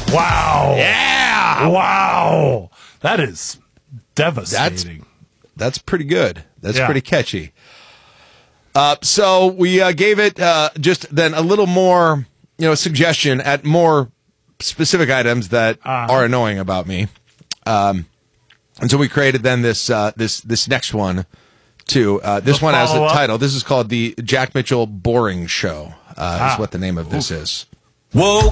Wow. Yeah. Wow. That is devastating. That's pretty good. That's Yeah. pretty catchy. So we gave it just then a little more, suggestion at more specific items that are annoying about me. And so we created then this next one too. This one has a title. This is called the Jack Mitchell Boring Show. Is what the name of this is. Whoa.